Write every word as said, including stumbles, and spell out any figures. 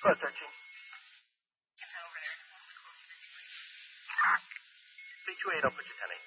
Hello, searching. three two eight, I'll put you ten